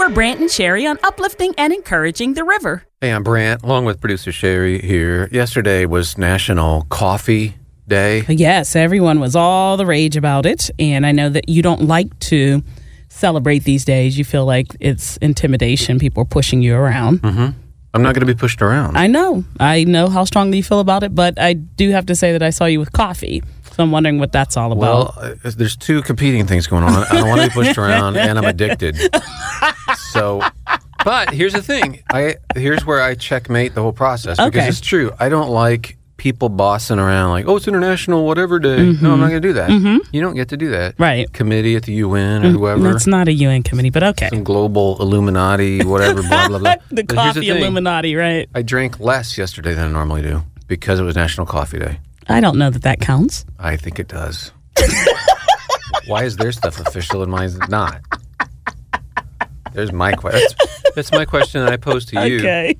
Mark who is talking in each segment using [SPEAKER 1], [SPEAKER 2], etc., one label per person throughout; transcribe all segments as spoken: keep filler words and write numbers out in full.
[SPEAKER 1] for Brant and Sherry on uplifting and encouraging the river.
[SPEAKER 2] Hey, I'm Brant, along with producer Sherry here. Yesterday was National Coffee Day.
[SPEAKER 1] Yes, everyone was all the rage about it. And I know that you don't like to celebrate these days. You feel like it's intimidation. People are pushing you around.
[SPEAKER 2] Mm-hmm. I'm not going to be pushed around.
[SPEAKER 1] I know. I know how strongly you feel about it, but I do have to say that I saw you with coffee. So I'm wondering what that's all about.
[SPEAKER 2] Well, uh, there's two competing things going on. I don't want to be pushed around, and I'm addicted. So, but here's the thing. I Here's where I checkmate the whole process. Because
[SPEAKER 1] Okay.
[SPEAKER 2] it's true. I don't like people bossing around like, oh, it's International whatever day.
[SPEAKER 1] Mm-hmm.
[SPEAKER 2] No, I'm not going to do that.
[SPEAKER 1] Mm-hmm.
[SPEAKER 2] You don't get to do that.
[SPEAKER 1] Right.
[SPEAKER 2] Committee at the U N or whoever.
[SPEAKER 1] It's not a U N committee, but okay.
[SPEAKER 2] Some global Illuminati, whatever, blah, blah, blah.
[SPEAKER 1] The
[SPEAKER 2] But here's the
[SPEAKER 1] coffee
[SPEAKER 2] thing.
[SPEAKER 1] Illuminati, right?
[SPEAKER 2] I drank less yesterday than I normally do because it was National Coffee Day.
[SPEAKER 1] I don't know that that counts.
[SPEAKER 2] I think it does. Why is their stuff official and mine's not? There's my question. That's, that's my question that I pose to you.
[SPEAKER 1] Okay.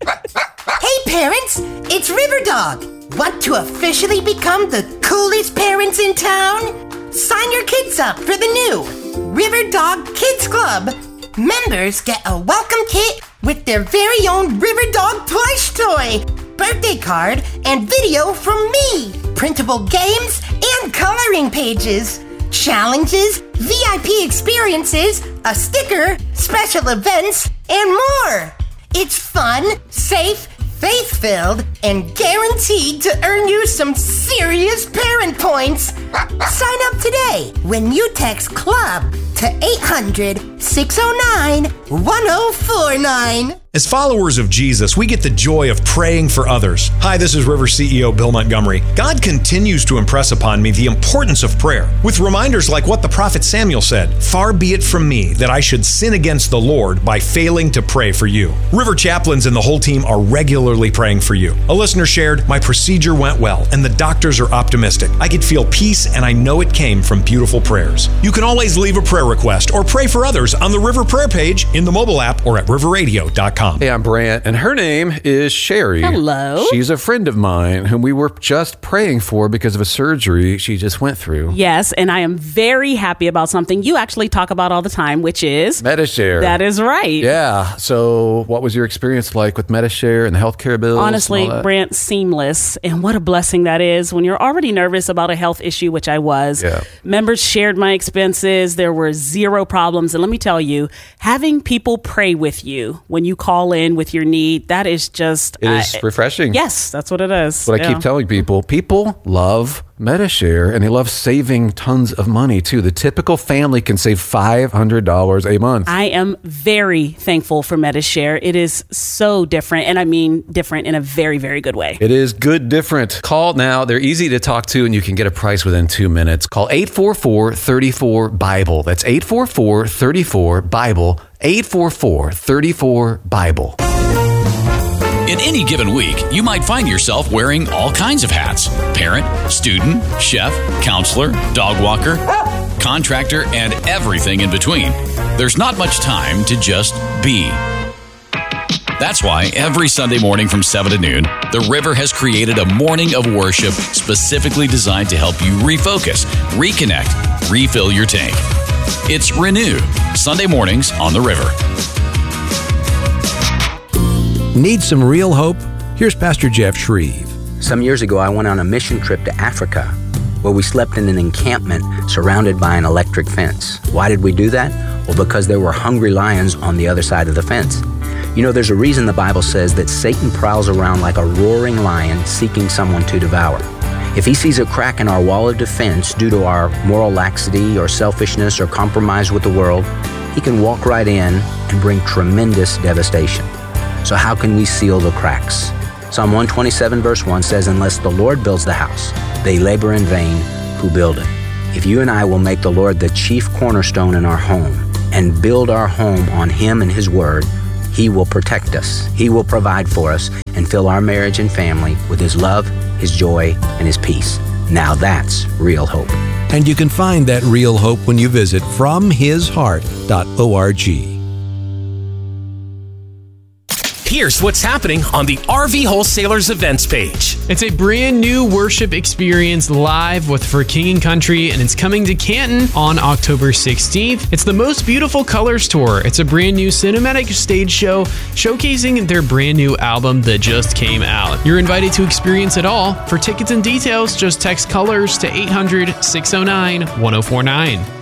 [SPEAKER 3] Hey parents, it's River Dog. Want to officially become the coolest parents in town? Sign your kids up for the new River Dog Kids Club. Members get a welcome kit with their very own River Dog plush toy, birthday card, and video from me, printable games, and coloring pages, challenges, V I P experiences, a sticker, special events, and more. It's fun, safe, faith-filled, and guaranteed to earn you some serious parent points. Sign up today when you text CLUB to eight hundred, six oh nine, one oh four nine.
[SPEAKER 4] As followers of Jesus, we get the joy of praying for others. Hi, this is River C E O Bill Montgomery. God continues to impress upon me the importance of prayer, with reminders like what the prophet Samuel said, "Far be it from me that I should sin against the Lord by failing to pray for you." River chaplains and the whole team are regularly praying for you. A listener shared, "My procedure went well, and the doctors are optimistic. I could feel peace, and I know it came from beautiful prayers." You can always leave a prayer request or pray for others on the River Prayer page, in the mobile app, or at river radio dot com.
[SPEAKER 2] Hey, I'm Brant, and her name is Sherry.
[SPEAKER 1] Hello.
[SPEAKER 2] She's a friend of mine whom we were just praying for because of a surgery she just went through.
[SPEAKER 1] Yes, and I am very happy about something you actually talk about all the time, which is...
[SPEAKER 2] Metashare.
[SPEAKER 1] That is right.
[SPEAKER 2] Yeah. So what was your experience like with Metashare and the healthcare bills?
[SPEAKER 1] Honestly,
[SPEAKER 2] and all that?
[SPEAKER 1] Brant, seamless. And what a blessing that is when you're already nervous about a health issue, which I was.
[SPEAKER 2] Yeah.
[SPEAKER 1] Members shared my expenses. There were zero problems. And let me tell you, having people pray with you when you call in with your need, that is just...
[SPEAKER 2] It is
[SPEAKER 1] uh,
[SPEAKER 2] refreshing.
[SPEAKER 1] Yes, that's what it is.
[SPEAKER 2] What I
[SPEAKER 1] Yeah.
[SPEAKER 2] keep telling people, people love Metashare, and they love saving tons of money, too. The typical family can save five hundred dollars a month.
[SPEAKER 1] I am very thankful for Metashare. It is so different, and I mean different in a very, very good way.
[SPEAKER 2] It is good different. Call now. They're easy to talk to, and you can get a price within two minutes. Call eight four four, three four, BIBLE. That's eight four four, three four, BIBLE. eight four four, three four, BIBLE.
[SPEAKER 5] In any given week, you might find yourself wearing all kinds of hats: parent, student, chef, counselor, dog walker, contractor, and everything in between. There's not much time to just be. That's why every Sunday morning from seven to noon, The River has created a morning of worship specifically designed to help you refocus, reconnect, refill your tank. It's Renew, Sunday mornings on The River.
[SPEAKER 6] Need some real hope? Here's Pastor Jeff Shreve.
[SPEAKER 7] Some years ago, I went on a mission trip to Africa, where we slept in an encampment surrounded by an electric fence. Why did we do that? Well, because there were hungry lions on the other side of the fence. You know, there's a reason the Bible says that Satan prowls around like a roaring lion seeking someone to devour. If he sees a crack in our wall of defense due to our moral laxity or selfishness or compromise with the world, he can walk right in and bring tremendous devastation. So how can we seal the cracks? Psalm one twenty-seven verse one says, "Unless the Lord builds the house, they labor in vain who build it." If you and I will make the Lord the chief cornerstone in our home and build our home on Him and His Word, He will protect us. He will provide for us and fill our marriage and family with His love, His joy, and His peace. Now that's real hope.
[SPEAKER 6] And you can find that real hope when you visit from his heart dot org.
[SPEAKER 8] Here's what's happening on the R V Wholesalers events page.
[SPEAKER 9] It's a brand new worship experience live with For King and Country, and it's coming to Canton on October sixteenth. It's the Most Beautiful Colors Tour. It's a brand new cinematic stage show showcasing their brand new album that just came out. You're invited to experience it all. For tickets and details, just text COLORS to eight hundred, six oh nine, one oh four nine.